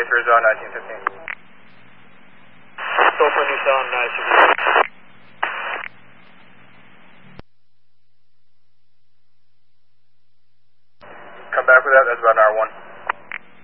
through zone 1915. Still for new zone, Come back with that, that's about an hour 1.